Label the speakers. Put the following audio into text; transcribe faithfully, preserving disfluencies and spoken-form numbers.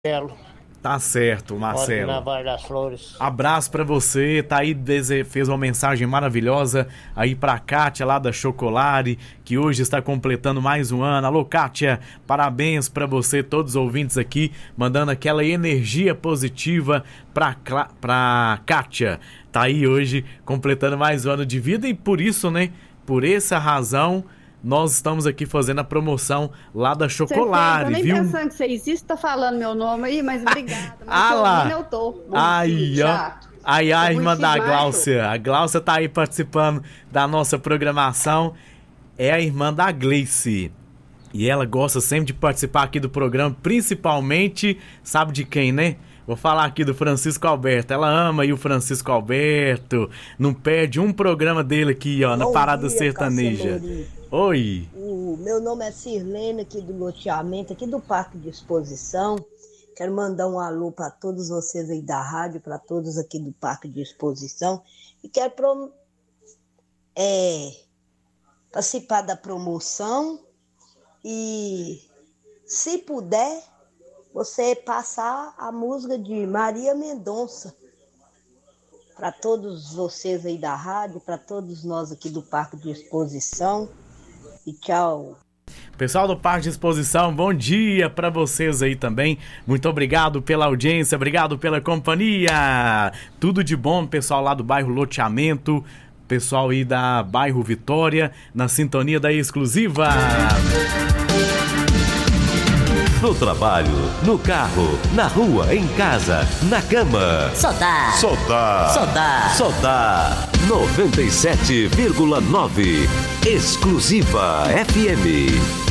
Speaker 1: Marcelo,
Speaker 2: Tá certo, Marcelo.
Speaker 1: na Vale das Flores.
Speaker 2: Abraço pra você, tá aí, fez uma mensagem maravilhosa aí pra Kátia lá da Chocolare, que hoje está completando mais um ano. Alô, Kátia, parabéns pra você, todos os ouvintes aqui, mandando aquela energia positiva pra, pra Kátia. Tá aí hoje completando mais um ano de vida e por isso, né, por essa razão, nós estamos aqui fazendo a promoção lá da Chocolare,
Speaker 3: viu? Eu nem
Speaker 2: viu?
Speaker 3: pensando que você existe, tá falando meu nome aí, mas obrigada. Mas
Speaker 2: Ah lá.
Speaker 3: eu tô.
Speaker 2: Aí, ó. Aí a irmã da Gláucia. A Gláucia tá aí participando da nossa programação. É a irmã da Gleice. E ela gosta sempre de participar aqui do programa, principalmente, sabe de quem, né? Vou falar aqui do Francisco Alberto. Ela ama aí o Francisco Alberto. Não perde um programa dele aqui, ó, na
Speaker 4: Bom
Speaker 2: Parada
Speaker 4: dia,
Speaker 2: Sertaneja.
Speaker 4: Cassamori.
Speaker 2: Oi.
Speaker 4: O meu nome é Sirlene, aqui do loteamento, aqui do Parque de Exposição. Quero mandar um alô para todos vocês aí da rádio, para todos aqui do Parque de Exposição. E quero prom- é, participar da promoção e, se puder, você passar a música de Maria Mendonça para todos vocês aí da rádio, para todos nós aqui do Parque de Exposição. E tchau.
Speaker 2: Pessoal do Parque de Exposição, bom dia pra vocês aí também. Muito obrigado pela audiência, obrigado pela companhia. Tudo de bom, pessoal lá do bairro Loteamento, pessoal aí da bairro Vitória, na sintonia da Exclusiva.
Speaker 5: No trabalho, no carro, na rua, em casa, na cama.
Speaker 6: Só dá.
Speaker 5: Só dá.
Speaker 6: Só dá.
Speaker 5: Só dá. noventa e sete vírgula nove. Exclusiva F M.